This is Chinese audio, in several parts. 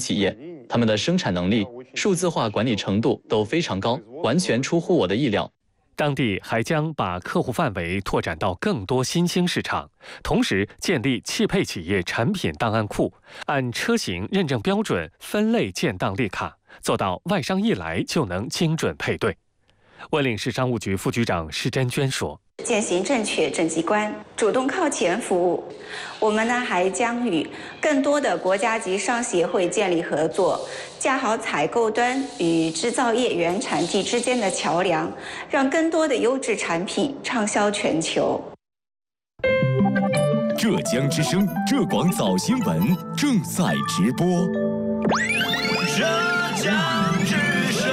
企业，他们的生产能力、数字化管理程度都非常高，完全出乎我的意料。 当地还将把客户范围拓展到更多新兴市场，同时建立汽配企业产品档案库，按车型认证标准分类建档列卡，做到外商一来就能精准配对。温岭市商务局副局长施珍娟说：“ 践行正确政绩观，主动靠前服务。我们呢还将与更多的国家级商协会建立合作，架好采购端与制造业原产地之间的桥梁，让更多的优质产品畅销全球。” 浙江之声浙广早新闻正在直播。 浙江之声。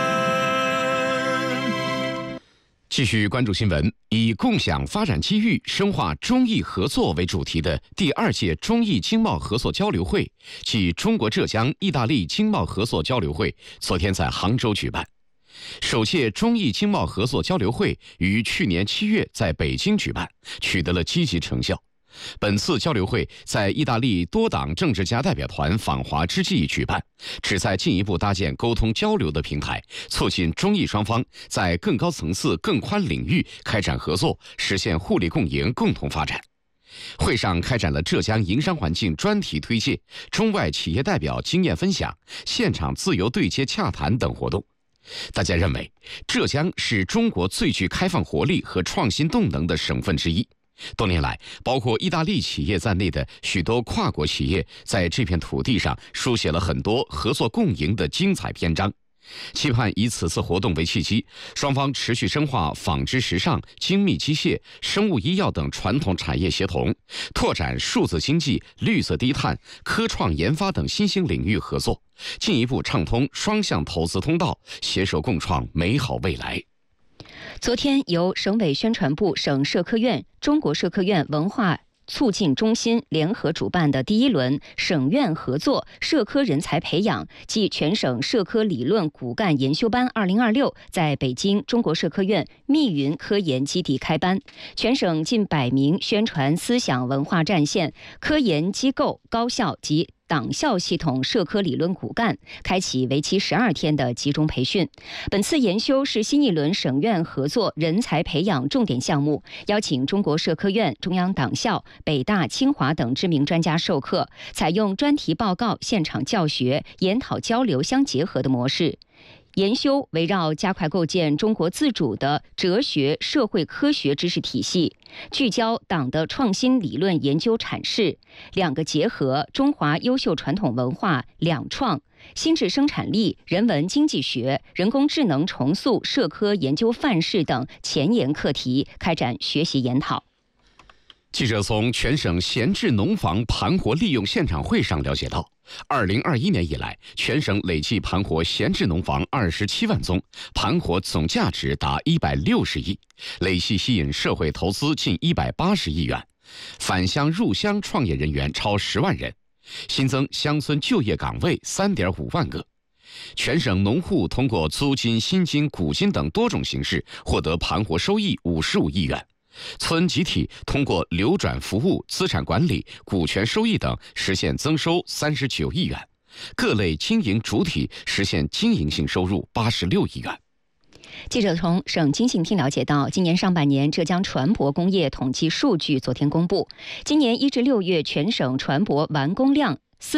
继续关注新闻，以共享发展机遇、深化中意合作为主题的第2届中意经贸合作交流会暨中国浙江意大利经贸合作交流会昨天在杭州举办。首届中意经贸合作交流会于去年7月在北京举办，取得了积极成效。本次交流会在意大利多党政治家代表团访华之际举办，旨在进一步搭建沟通交流的平台，促进中意双方在更高层次、更宽领域开展合作，实现互利共赢、共同发展。会上开展了浙江营商环境专题推介、中外企业代表经验分享、现场自由对接洽谈等活动。大家认为，浙江是中国最具开放活力和创新动能的省份之一。多年来，包括意大利企业在内的许多跨国企业在这片土地上书写了很多合作共赢的精彩篇章。期盼以此次活动为契机，双方持续深化纺织时尚、精密机械、生物医药等传统产业协同，拓展数字经济、绿色低碳、科创研发等新兴领域合作，进一步畅通双向投资通道，携手共创美好未来。 昨天，由省委宣传部、省社科院、中国社科院文化促进中心联合主办的第1轮省院合作社科人才培养暨全省社科理论骨干研修班2026在北京中国社科院密云科研基地开班，全省近100名宣传思想文化战线、科研机构、高校及党校系统社科理论骨干开启为期12天的集中培训。本次研修是新一轮省院合作人才培养重点项目，邀请中国社科院、中央党校、北大、清华等知名专家授课，采用专题报告、现场教学、研讨交流相结合的模式。研修围绕加快构建中国自主的哲学、社会科学知识体系，聚焦党的创新理论研究阐释，两个结合中华优秀传统文化两创、新质生产力、人文经济学、人工智能重塑社科研究范式等前沿课题开展学习研讨。 记者从全省闲置农房盘活利用现场会上了解到，2021年以来，全省累计盘活闲置农房27万宗，盘活总价值达160亿，累计吸引社会投资近180亿元，返乡入乡创业人员超10万人，新增乡村就业岗位3.5万个。全省农户通过租金、薪金、股金等多种形式获得盘活收益55亿元。村集体通过流转服务、资产管理、股权收益等实现增收39亿元，各类经营主体实现经营性收入86亿元。 记者从省经信厅了解到，今年上半年浙江船舶工业统计数据昨天公布，今年1至6月全省船舶完工量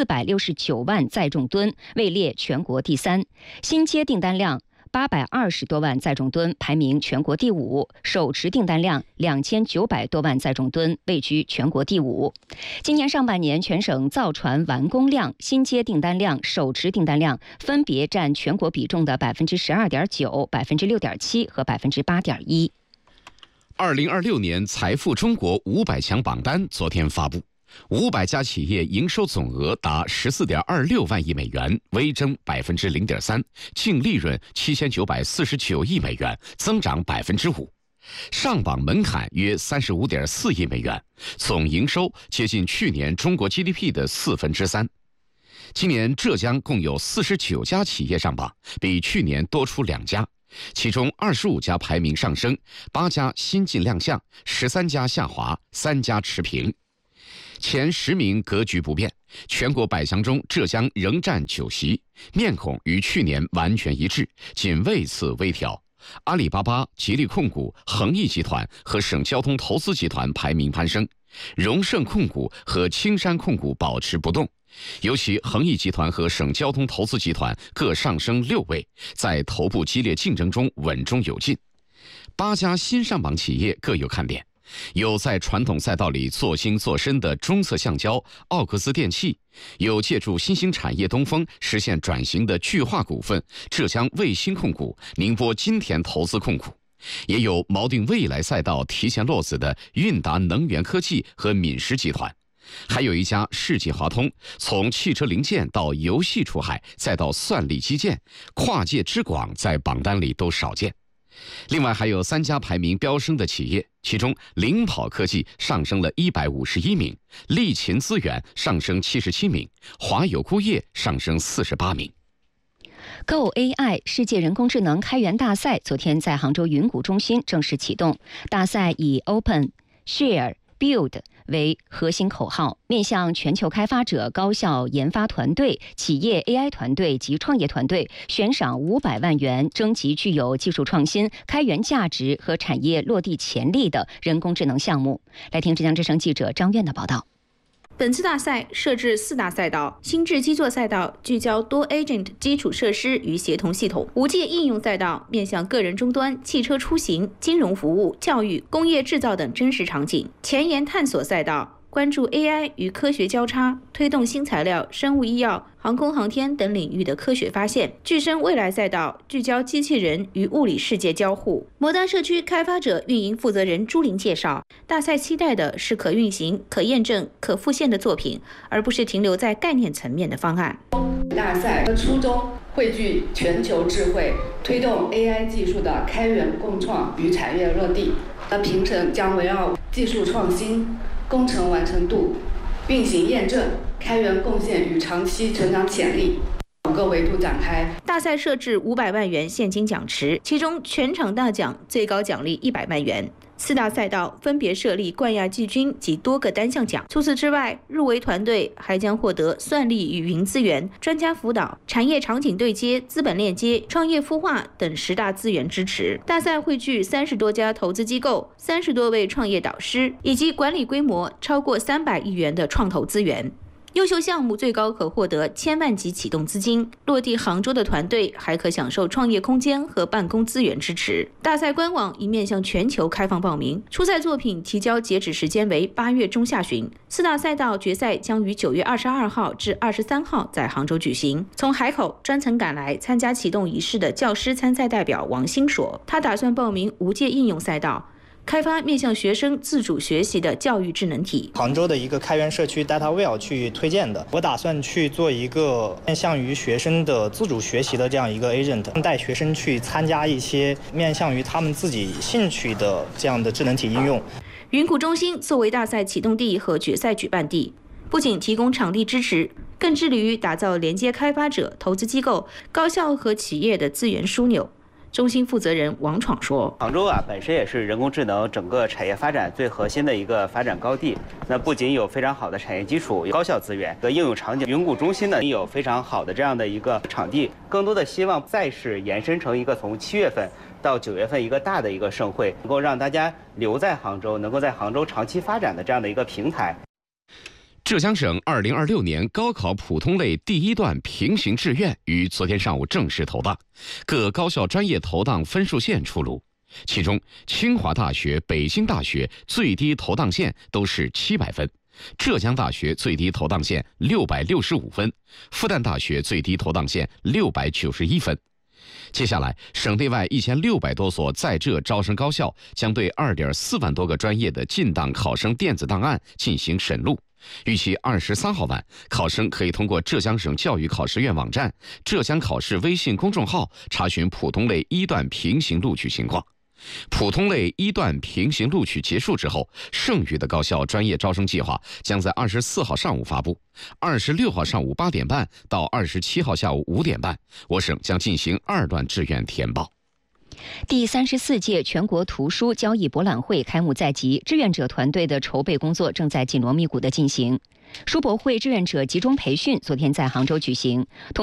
469万载重吨，位列全国第3，新接订单量820多万载重吨，排名全国第5，手持订单量2900多万载重吨，位居全国第5。今年上半年，全省造船完工量、新接订单量、手持订单量分别占全国比重的12.9%、6.7%和8.1%。 2026年财富中国500强榜单昨天发布，500家企业营收总额达14.26万亿美元，微增0.3%，净利润7949亿美元，增长5%。上榜门槛约35.4亿美元，总营收接近去年中国 GDP 的3/4。今年浙江共有49家企业上榜，比去年多出2家，其中25家排名上升，8家新晋亮相，13家下滑，3家持平。 前10名格局不变，全国100强中浙江仍占9席，面孔与去年完全一致，仅为此微调。阿里巴巴、吉利控股、恒益集团和省交通投资集团排名攀升，荣盛控股和青山控股保持不动。尤其恒益集团和省交通投资集团各上升6位，在头部激烈竞争中稳中有进。8家新上榜企业各有看点，有在传统赛道里做精做深的中色橡胶、奥克斯电器，有借助新兴产业东风实现转型的聚化股份、浙江卫星控股、宁波金田投资控股，也有锚定未来赛道提前落子的韵达能源科技和闽石集团。还有一家世纪华通，从汽车零件到游戏出海，再到算力基建，跨界之广在榜单里都少见。另外还有3家排名飙升的企业，其中领跑科技上升了151名，力勤资源上升77名，华友钴业上升48名。 Go AI 世界人工智能开源大赛昨天在杭州云谷中心正式启动，大赛以 Open Share Build 为核心口号，面向全球开发者、高校研发团队、企业 AI 团队及创业团队，悬赏500万元，征集具有技术创新、开源价值和产业落地潜力的人工智能项目。来听浙江之声记者张苑的报道。 本次大赛设置4大赛道：心智基座赛道聚焦多 agent 基础设施与协同系统；5G 应用赛道面向个人终端、汽车出行、金融服务、教育、工业制造等真实场景；前沿探索赛道关注 AI 与科学交叉，推动新材料、生物医药、航空航天等领域的科学发现；具身未来赛道聚焦机器人与物理世界交互。魔丹社区开发者运营负责人朱琳介绍，大赛期待的是可运行、可验证、可复现的作品，而不是停留在概念层面的方案。 大赛的初衷汇聚全球智慧，推动 AI 技术的开源共创与产业落地。评审将围绕技术创新、工程完成度、运行验证、开源贡献与长期成长潜力5个维度展开。 大赛设置500万元现金奖池，其中全场大奖最高奖励100万元。4大赛道分别设立冠亚季军及多个单项奖。除此之外，入围团队还将获得算力与云资源、专家辅导、产业场景对接、资本链接、创业孵化等10大资源支持。大赛汇聚30多家投资机构、30多位创业导师，以及管理规模超过300亿元的创投资源。优秀项目最高可获得1000万级启动资金，落地杭州的团队还可享受创业空间和办公资源支持。大赛官网已面向全球开放报名，初赛作品提交截止时间为8月中下旬。4大赛道决赛将于9月22号至23号在杭州举行。从海口专程赶来参加启动仪式的教师参赛代表王鑫说，他打算报名无界应用赛道，开发面向学生自主学习的教育智能体。 杭州的一个开源社区 DataWell 去推荐的，我打算去做一个面向于学生的自主学习的这样一个 agent， 带学生去参加一些面向于他们自己兴趣的这样的智能体应用。 云谷中心作为大赛启动地和决赛举办地，不仅提供场地支持，更致力于打造连接开发者、投资机构、高校和企业的资源枢纽。中心负责人王闯说：“ 杭州本身也是人工智能整个产业发展最核心的一个发展高地。那不仅有非常好的产业基础、高校资源和应用场景，云谷中心呢也有非常好的这样的一个场地。更多的希望赛事延伸成一个从7月份到9月份一个大的一个盛会，能够让大家留在杭州，能够在杭州长期发展的这样的一个平台。” 浙江省2026年高考普通类第1段平行志愿于昨天上午正式投档，各高校专业投档分数线出炉。其中，清华大学、北京大学最低投档线都是700分，浙江大学最低投档线665分，复旦大学最低投档线691分。接下来，省内外1600多所在浙招生高校将对2.4万多个专业的进档考生电子档案进行审录。预期23号晚，考生可以通过浙江省教育考试院网站、浙江考试微信公众号查询普通类1段平行录取情况。普通类1段平行录取结束之后，剩余的高校专业招生计划将在24号上午发布，26号上午8点半到27号下午5点半，我省将进行2段志愿填报。 第34届全国图书交易博览会开幕在即，志愿者团队的筹备工作正在紧锣密鼓地进行。书博会志愿者集中培训昨天在杭州举行。